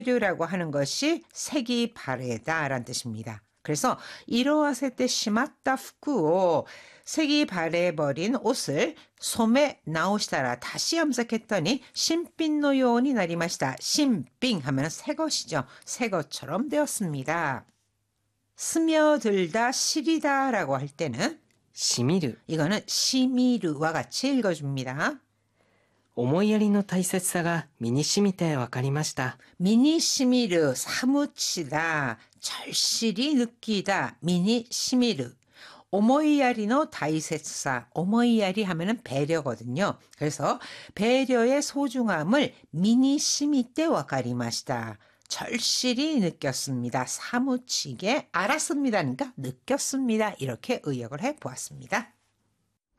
배려라고 하는 것이 색이 바래다라는 뜻입니다. 그래서 이로와세 때 시마tta服を 색이 바래버린 옷을 소매 나오시다라 다시 염색했더니 신빈노 요원이 나리마시다. 신빈 하면 새 것이죠. 새 것처럼 되었습니다. 스며들다 시리다라고 할 때는 しみる 이거는 시미르와 같이 읽어줍니다. 思いやりの大切さが身に染みてわかりました。 미니시미르 사무치다 절실히 느끼다 미니시미르 오모이야리노 다이세츠사 오모이야리 하면은 배려거든요. 그래서 배려의 소중함을 미니시미때 와카리마시다. 절실히 느꼈습니다. 사무치게 알았습니다니까 느꼈습니다. 이렇게 의역을 해보았습니다.